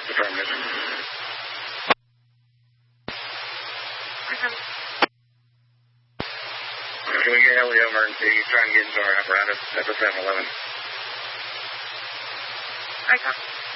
Affirmative. Can we get Helio emergency? Try and get into our apparatus at the 7-Eleven. I copy.